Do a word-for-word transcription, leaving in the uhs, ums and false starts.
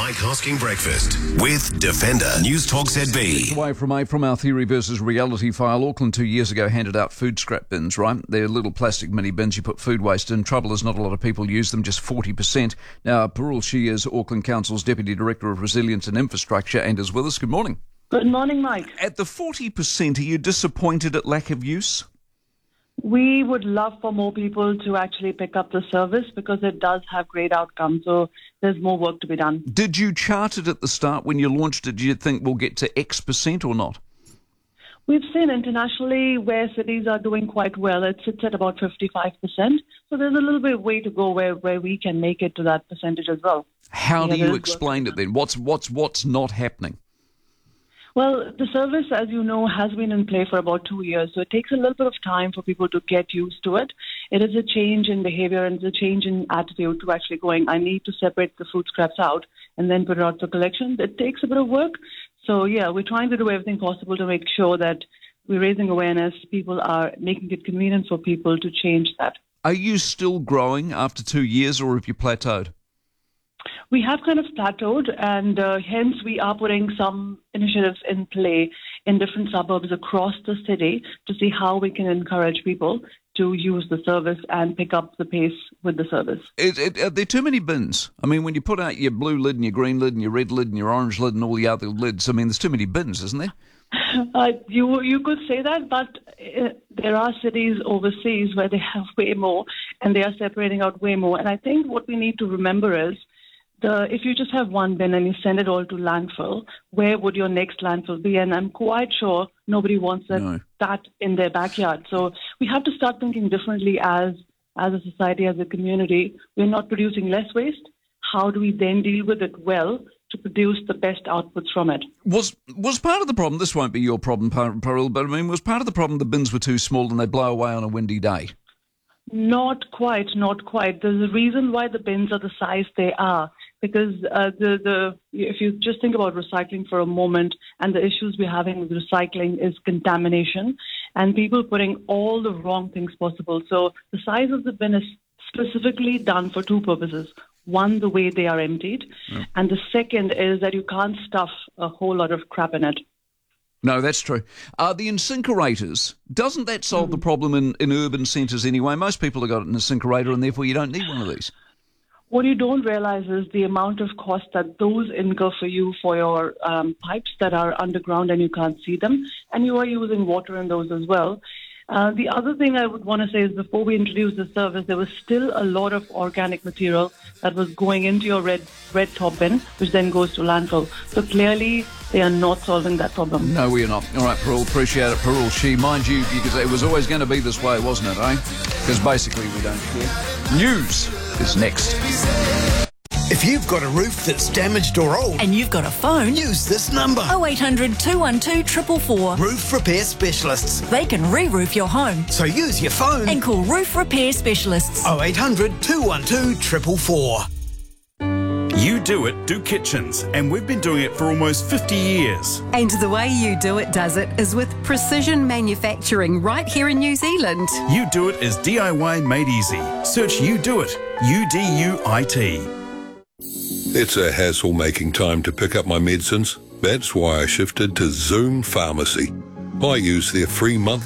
Mike Hosking Breakfast with Defender. News Talk Z B. Away from A from our theory versus reality file. Auckland two years ago handed out food scrap bins, right? They're little plastic mini bins you put food waste in. Trouble is not a lot of people use them, just forty percent. Now, Parul Shi is Auckland Council's Deputy Director of Resilience and Infrastructure and is with us. Good morning. Good morning, Mike. At the forty percent, are you disappointed at lack of use? We would love for more people to actually pick up the service because it does have great outcomes. So there's more work to be done. Did you chart it at the start when you launched it? Did you think we'll get to X percent or not? We've seen internationally where cities are doing quite well. It sits at about fifty-five percent. So there's a little bit of way to go where, where we can make it to that percentage as well. How yeah, do you explain it then? What's what's what's not happening? Well, the service, as you know, has been in play for about two years, so it takes a little bit of time for people to get used to it. It is a change in behavior and it's a change in attitude to actually going, I need to separate the food scraps out and then put it out for collection. It takes a bit of work. So, yeah, we're trying to do everything possible to make sure that we're raising awareness. People are making it convenient for people to change that. Are you still growing after two years or have you plateaued? We have kind of plateaued, and uh, hence we are putting some initiatives in play in different suburbs across the city to see how we can encourage people to use the service and pick up the pace with the service. It, it, are there too many bins? I mean, when you put out your blue lid and your green lid and your red lid and your orange lid and all the other lids, I mean, there's too many bins, isn't there? Uh, you you could say that, but uh, there are cities overseas where they have way more and they are separating out way more. And I think what we need to remember is The, if you just have one bin and you send it all to landfill, where would your next landfill be? And I'm quite sure nobody wants that, no. that in their backyard. So we have to start thinking differently as as a society, as a community. We're not producing less waste. How do we then deal with it well to produce the best outputs from it? Was was part of the problem, this won't be your problem, Parul, but I mean, was part of the problem the bins were too small and they blow away on a windy day? Not quite, not quite. There's a reason why the bins are the size they are. Because uh, the, the if you just think about recycling for a moment, and the issues we're having with recycling is contamination and people putting all the wrong things possible. So the size of the bin is specifically done for two purposes. One, the way they are emptied. Yeah. And the second is that you can't stuff a whole lot of crap in it. No, that's true. Uh, the incinerators, doesn't that solve mm. the problem in, in urban centres anyway? Most people have got an incinerator and therefore you don't need one of these. What you don't realize is the amount of cost that those incur for you for your um, pipes that are underground and you can't see them, and you are using water in those as well. Uh, the other thing I would want to say is before we introduced the service, there was still a lot of organic material that was going into your red red top bin, which then goes to landfill. So clearly, they are not solving that problem. No, we are not. All right, Parul, appreciate it. Parul Shi, mind you, because it was always going to be this way, wasn't it, eh? Because basically we don't care. News is next. If you've got a roof that's damaged or old and you've got a phone, use this number. oh eight hundred, two one two, four four four. Roof Repair Specialists. They can re-roof your home. So use your phone and call Roof Repair Specialists. oh eight hundred, two one two, four four four. You Do It Do Kitchens, and we've been doing it for almost fifty years. And the way You Do It does it is with precision manufacturing right here in New Zealand. You Do It is D I Y made easy. Search You Do It, U D U I T. It's a hassle making time to pick up my medicines. That's why I shifted to Zoom Pharmacy. I use their free month